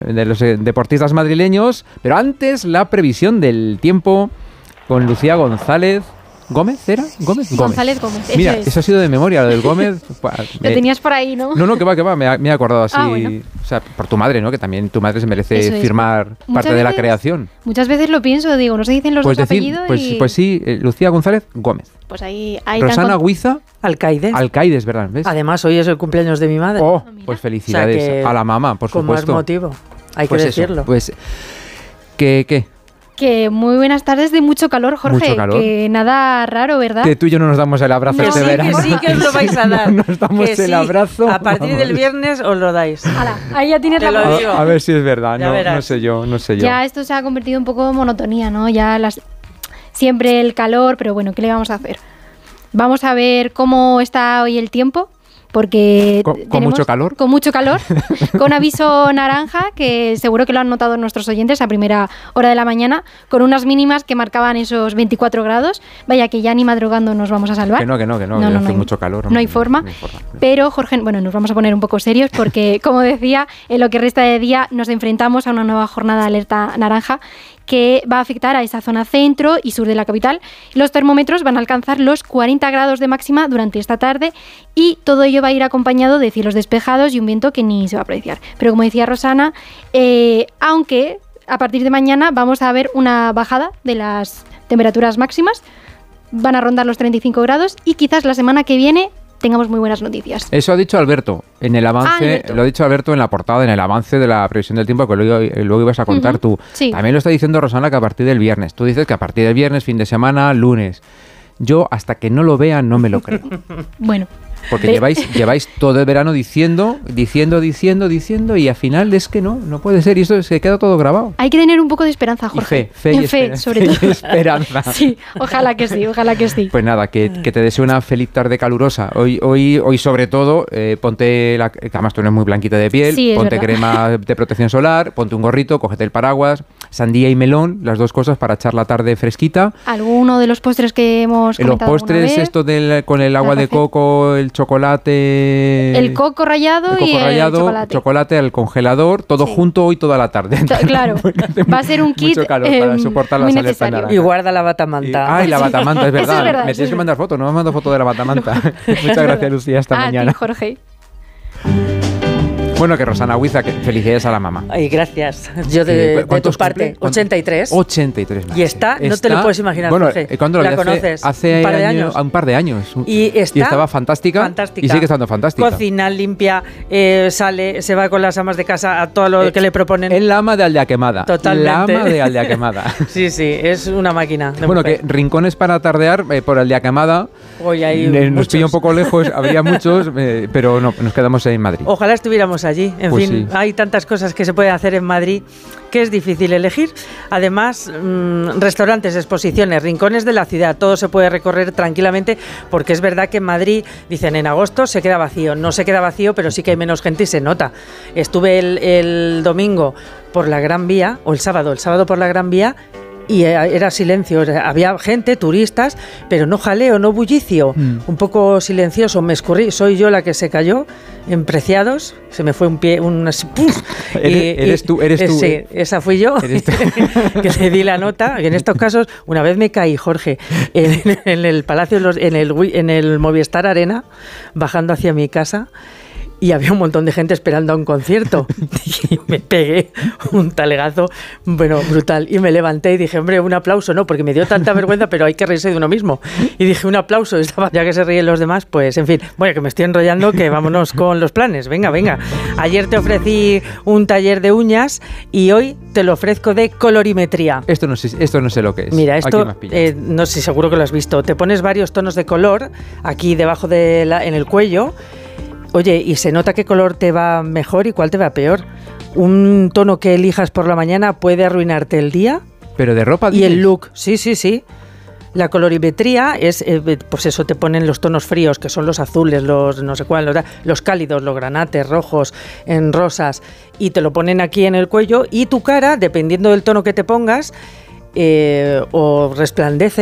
de los deportistas madrileños, pero antes la previsión del tiempo con Lucía González. ¿Gómez era? ¿Gómez? González Gómez. Mira, eso ha sido de memoria, lo del Gómez. Lo tenías por ahí, ¿no? No, que va, me he acordado así. Bueno. O sea, por tu madre, ¿no? Que también tu madre se merece firmar parte de la creación. Muchas veces lo pienso, digo, no se dicen los dos apellidos Pues sí, Lucía González Gómez. Pues ahí Rosana Huiza Alcaides, ¿verdad? ¿Ves? Además, hoy es el cumpleaños de mi madre. Oh, pues felicidades, o sea, a la mamá, por supuesto. Con más motivo, hay que decirlo. Pues, ¿qué? Que muy buenas tardes de mucho calor, Jorge. Mucho calor. Que nada raro, ¿verdad? Que tú y yo no nos damos el abrazo este verano. Que sí, que os lo vais a dar. No nos damos el abrazo. A partir del viernes os lo dais. Hala, ahí ya tienes la digo. A ver si es verdad. No sé yo. Ya esto se ha convertido un poco en monotonía, ¿no? Ya siempre el calor, pero bueno, ¿qué le vamos a hacer? Vamos a ver cómo está hoy el tiempo. Porque ¿Con mucho calor? Con mucho calor, con aviso naranja, que seguro que lo han notado nuestros oyentes a primera hora de la mañana, con unas mínimas que marcaban esos 24 grados. Vaya que ya ni madrugando nos vamos a salvar. Que no, hace mucho calor. No hay forma. Pero, Jorge, bueno, nos vamos a poner un poco serios porque, como decía, en lo que resta de día nos enfrentamos a una nueva jornada de alerta naranja que va a afectar a esa zona centro y sur de la capital. Los termómetros van a alcanzar los 40 grados de máxima durante esta tarde y todo ello va a ir acompañado de cielos despejados y un viento que ni se va a apreciar. Pero como decía Rosana, aunque a partir de mañana vamos a ver una bajada de las temperaturas máximas, van a rondar los 35 grados y quizás la semana que viene tengamos muy buenas noticias. Eso ha dicho Alberto en el avance, lo ha dicho Alberto en la portada, en el avance de la previsión del tiempo que luego ibas a contar tú. Sí. También lo está diciendo Rosana que a partir del viernes. Tú dices que a partir del viernes, fin de semana, lunes. Yo hasta que no lo vea no me lo creo. Bueno. Porque lleváis todo el verano diciendo y al final es que no puede ser y eso se queda todo grabado. Hay que tener un poco de esperanza, Jorge. Y fe, sobre todo. Y esperanza. Sí, ojalá que sí. Pues nada, que te deseo una feliz tarde calurosa. Hoy sobre todo, ponte, que además tú eres muy blanquita de piel, sí, ponte crema de protección solar, ponte un gorrito, cógete el paraguas, sandía y melón, las dos cosas para echar la tarde fresquita. ¿Alguno de los postres que hemos comentado los postres, esto con el agua de coco, el chocolate... El coco rallado y el chocolate al congelador, todo junto hoy toda la tarde. Claro, va a ser un kit mucho calor para soportar las alertas naranjas. Y guarda la batamanta. La batamanta, es verdad. Es verdad. Me tienes que mandar foto, no me mando foto de la batamanta. Muchas gracias, Lucía, hasta mañana. A ti, Jorge. Bueno, que Rosana Huiza, que felicidades a la mamá. Ay, gracias. Yo de tu parte, 83. 83 más. Y no te lo puedes imaginar, Jorge. ¿Cuándo la conoces? Hace un par de años. Y estaba fantástica. Y sigue estando fantástica. Cocina, limpia, sale, se va con las amas de casa a todo lo que le proponen. Es la ama de Aldea Quemada. Totalmente. La ama de Aldea Quemada. Sí, es una máquina. Bueno, que rincones para tardear por Aldea Quemada. Hoy hay nos pilla un poco lejos, habría muchos, pero no, nos quedamos en Madrid. Ojalá estuviéramos allí. En fin, sí. Hay tantas cosas que se pueden hacer en Madrid que es difícil elegir. Además, restaurantes, exposiciones, rincones de la ciudad, todo se puede recorrer tranquilamente porque es verdad que en Madrid, dicen, en agosto se queda vacío. No se queda vacío, pero sí que hay menos gente y se nota. Estuve el domingo por la Gran Vía, o el sábado por la Gran Vía, y era silencio, había gente, turistas, pero no jaleo, no bullicio, un poco silencioso, me escurrí, soy yo la que se cayó en Preciados, se me fue un pie, ¿Eres tú? Sí, esa fui yo, que le di la nota. En estos casos, una vez me caí, Jorge, en el Palacio, en el Movistar Arena, bajando hacia mi casa, y había un montón de gente esperando a un concierto y me pegué un talegazo, brutal, y me levanté y dije, hombre, un aplauso, no, porque me dio tanta vergüenza, pero hay que reírse de uno mismo, y dije, un aplauso, ya que se ríen los demás, pues, en fin, bueno, que me estoy enrollando, que vámonos con los planes, venga, ayer te ofrecí un taller de uñas y hoy te lo ofrezco de colorimetría. Esto no sé lo que es. Mira, esto, no sé, seguro que lo has visto, te pones varios tonos de color aquí debajo en el cuello. Oye, y se nota qué color te va mejor y cuál te va peor. Un tono que elijas por la mañana puede arruinarte el día. Pero de ropa. Y el look, sí. La colorimetría es, pues eso, te ponen los tonos fríos, que son los azules, los no sé cuál, los cálidos, los granates, rojos, en rosas, y te lo ponen aquí en el cuello, y tu cara, dependiendo del tono que te pongas, o resplandece